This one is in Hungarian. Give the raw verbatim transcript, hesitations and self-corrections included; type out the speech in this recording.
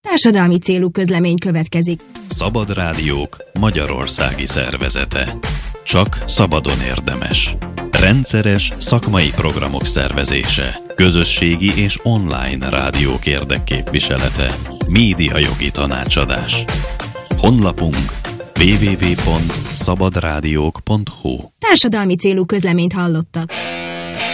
Társadalmi célú közlemény következik. Szabad Rádiók Magyarországi Szervezete. Csak szabadon érdemes. Rendszeres szakmai programok szervezése. Közösségi és online rádiók érdekképviselete. Médiajogi tanácsadás. Honlapunk double-u double-u double-u pont szabadrádiók pont hu. Társadalmi célú közleményt hallottak.